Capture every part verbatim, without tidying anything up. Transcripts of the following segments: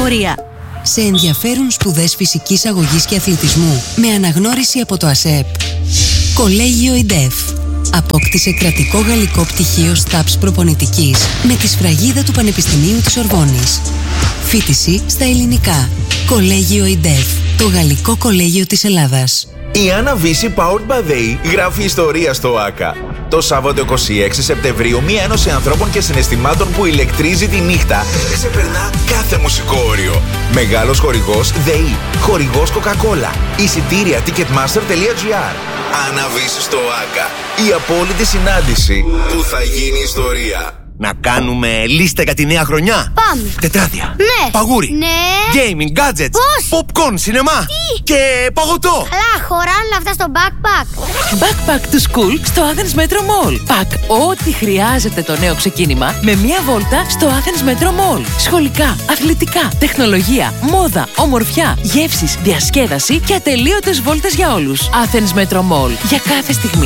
πορεία. Σε ενδιαφέρουν σπουδές φυσικής αγωγής και αθλητισμού με αναγνώριση από το ΑΣΕΠ. Κολέγιο ΙΝΤΕΦ. Απόκτησε κρατικό γαλλικό πτυχίο ΣΤΑΠΣ προπονητικής με τη σφραγίδα του Πανεπιστημίου της Ορβόνης. Φοιτηση στα ελληνικά. Κολέγιο ΙΝΤΕΦ. Το γαλλικό κολέγιο της Ελλάδας. Η Άννα Βύση Powered by They γράφει ιστορία στο ΆΚΑ. Το Σάββατο είκοσι έξι Σεπτεμβρίου, μία ένωση ανθρώπων και συναισθημάτων που ηλεκτρίζει τη νύχτα ξεπερνά κάθε μουσικό όριο. Μεγάλος χορηγός ΔΕΗ. Χορηγός Coca-Cola. Εισιτήρια ticketmaster.gr. Άννα Βύση στο ΆΚΑ. Η απόλυτη συνάντηση που θα γίνει ιστορία. Να κάνουμε λίστα για τη νέα χρονιά. Πάμε. Τετράδια. Ναι. Παγούρι. Ναι. Gaming, gadgets. Πώς? Popcorn, σινεμά. Τι? Και παγωτό. Καλά, χωράνε αυτά στο backpack. Backpack to school στο Athens Metro Mall. Πακ ό,τι χρειάζεται το νέο ξεκίνημα με μία βόλτα στο Athens Metro Mall. Σχολικά, αθλητικά, τεχνολογία, μόδα, ομορφιά, γεύσεις, διασκέδαση και ατελείωτες βόλτες για όλους. Athens Metro Mall. Για κάθε στιγμή.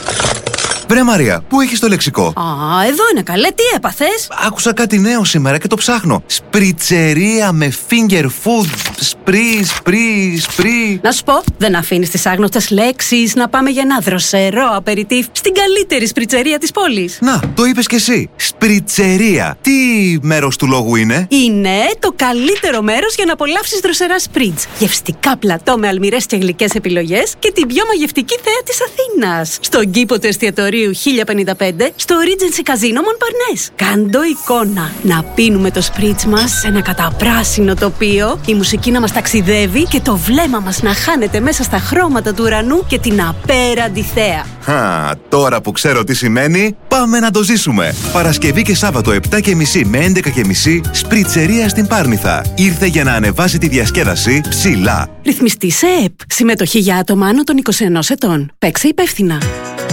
Βρε Μαρία, πού έχεις το λεξικό? Α, εδώ είναι καλέ, τι έπαθες? Άκουσα κάτι νέο σήμερα και το ψάχνω. Σπριτσερία με finger food. Σπρι, σπρι, σπρι. Να σου πω, δεν αφήνεις τις άγνωστες λέξεις να πάμε για ένα δροσερό απεριτίφ στην καλύτερη σπριτσερία της πόλης. Να, το είπες κι εσύ. Σπριτσερία. Τι μέρος του λόγου είναι? Είναι το καλύτερο μέρος για να απολαύσεις δροσερά σπριτς. Γευστικά πλατό με αλμυρές και γλυκές επιλογές και την πιο μαγευτική θέα της Αθήνας. Στον κήπο του εστιατορίου χίλια πενήντα πέντε στο Regency Casino Montparnasse. Κάντο εικόνα. Να πίνουμε το σπριτς μας σε ένα καταπράσινο τοπίο, η μουσική να μας ταξιδεύει και το βλέμμα μας να χάνεται μέσα στα χρώματα του ουρανού και την απέραντη θέα. Χα, τώρα που ξέρω τι σημαίνει, πάμε να το ζήσουμε. Παρασκευή και Σάββατο επτά και μισή με έντεκα και μισή, σπριτσερία στην Πάρνηθα. Ήρθε για να ανεβάσει τη διασκέδαση ψηλά. Ρυθμιστή σε ΕΕΠ. Συμμετοχή για άτομα άνω των είκοσι ενός ετών. Παίξε υπεύθυνα.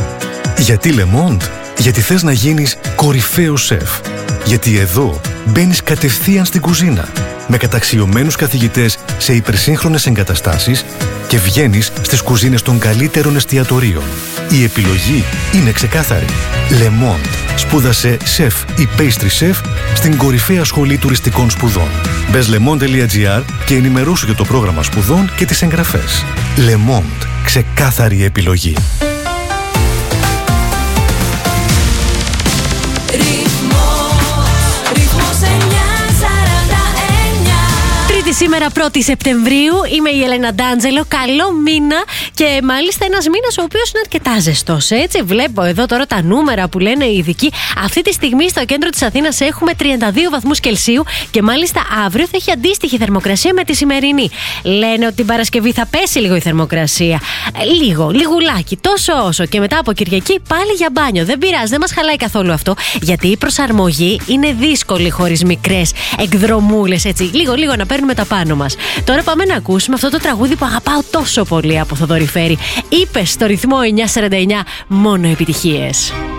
Γιατί Le Monde? Γιατί θες να γίνεις κορυφαίος σεφ. Γιατί εδώ μπαίνεις κατευθείαν στην κουζίνα με καταξιωμένους καθηγητές σε υπερσύγχρονες εγκαταστάσεις και βγαίνεις στις κουζίνες των καλύτερων εστιατορίων. Η επιλογή είναι ξεκάθαρη. Le Monde. Σπούδασε σεφ ή pastry chef στην κορυφαία σχολή τουριστικών σπουδών. Μπες lemond τελεία gr και ενημερώσου για το πρόγραμμα σπουδών και τις εγγραφές. Le Monde. Ξεκάθαρη επιλογή. Σήμερα πρώτη Σεπτεμβρίου, είμαι η Ελένα Ντάντζελο. Καλό μήνα και μάλιστα ένας μήνας ο οποίος είναι αρκετά ζεστός. Έτσι, βλέπω εδώ τώρα τα νούμερα που λένε οι ειδικοί. Αυτή τη στιγμή στο κέντρο της Αθήνας έχουμε τριάντα δύο βαθμούς Κελσίου και μάλιστα αύριο θα έχει αντίστοιχη θερμοκρασία με τη σημερινή. Λένε ότι την Παρασκευή θα πέσει λίγο η θερμοκρασία. Λίγο, λιγουλάκι, τόσο όσο. Και μετά από Κυριακή πάλι για μπάνιο. Δεν πειράζει, δεν μας χαλάει καθόλου αυτό, γιατί η προσαρμογή είναι δύσκολη χωρίς μικρές εκδρομούλες. Έτσι, λίγο-λίγο να παίρνουμε τα πάνω μας. Τώρα πάμε να ακούσουμε αυτό το τραγούδι που αγαπάω τόσο πολύ από Θοδωρή Φέρη. Είπες στο ρυθμό εννιακόσια σαράντα εννιά μόνο επιτυχίες.